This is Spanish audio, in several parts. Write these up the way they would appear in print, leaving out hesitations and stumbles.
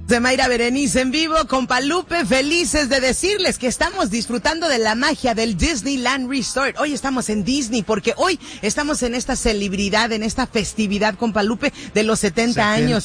De Mayra Berenice en vivo, compa Lupe, felices de decirles que estamos disfrutando de la magia del Disneyland Resort. Hoy estamos en Disney porque hoy estamos en esta celebridad, en esta festividad, compa Lupe, de los 70 años.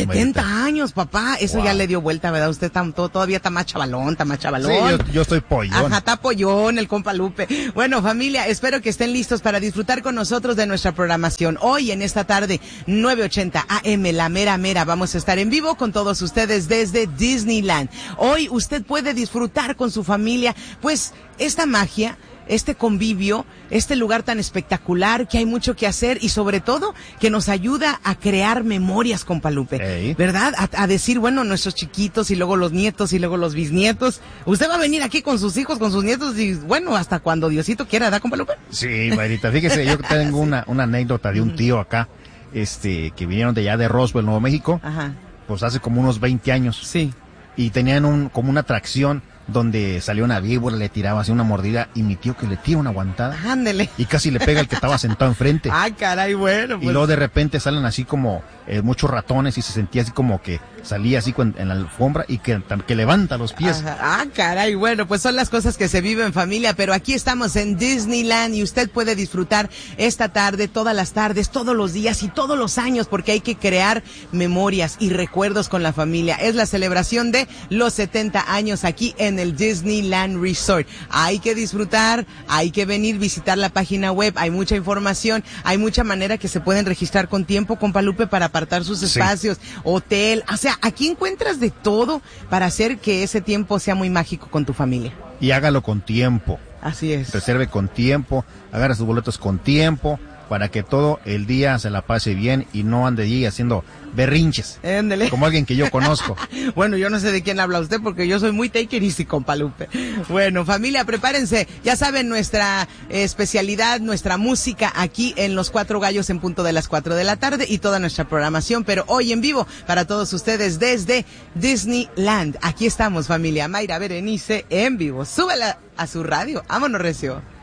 70 años, papá. Eso ya le dio vuelta, ¿verdad? Usted todavía está más chavalón, Sí, yo estoy pollón. Ajá, está pollón el compa Lupe. Bueno, familia, espero que estén listos para disfrutar con nosotros de nuestra programación. Hoy, en esta tarde, 9:80 AM, la mera, vamos a estar en vivo con todos ustedes desde Disneyland. Hoy usted puede disfrutar con su familia, pues, esta magia, este convivio, este lugar tan espectacular que hay mucho que hacer y sobre todo que nos ayuda a crear memorias, compa Lupe, ¿verdad? A decir, bueno, nuestros chiquitos y luego los nietos y luego los bisnietos. Usted va a venir aquí con sus hijos, con sus nietos y bueno, hasta cuando Diosito quiera, ¿verdad, compa Lupe? Sí, Mayrita, fíjese, yo tengo una anécdota de un tío acá, que vinieron de allá de Roswell, Nuevo México. Ajá. Pues hace como unos 20 años. Sí. Y tenían como una atracción donde salió una víbora, le tiraba así una mordida y mi tío que le tira una aguantada. Ándele. Y casi le pega al que estaba sentado enfrente. Ah, caray, bueno. Pues. Y luego de repente salen así como muchos ratones y se sentía así como que salía así en la alfombra y que levanta los pies. Ajá. Ah, caray, bueno, pues son las cosas que se viven en familia, pero aquí estamos en Disneyland y usted puede disfrutar esta tarde, todas las tardes, todos los días y todos los años porque hay que crear memorias y recuerdos con la familia. Es la celebración de los 70 años aquí en el Disneyland Resort. Hay que disfrutar, hay que venir, visitar la página web, hay mucha información, hay mucha manera que se pueden registrar con tiempo, compa Lupe, para apartar sus espacios, hotel, o sea, aquí encuentras de todo para hacer que ese tiempo sea muy mágico con tu familia. Y hágalo con tiempo. Así es. Reserve con tiempo, agarre sus boletos con tiempo, para que todo el día se la pase bien y no ande allí haciendo berrinches. Éndele. Como alguien que yo conozco. Bueno, yo no sé de quién habla usted porque yo soy muy taker easy, compa Lupe. Bueno, familia, prepárense. Ya saben, nuestra especialidad, nuestra música aquí en Los Cuatro Gallos en punto de las 4 de la tarde y toda nuestra programación, pero hoy en vivo para todos ustedes desde Disneyland. Aquí estamos, familia. Mayra Berenice en vivo. Súbela a su radio. Vámonos, recio.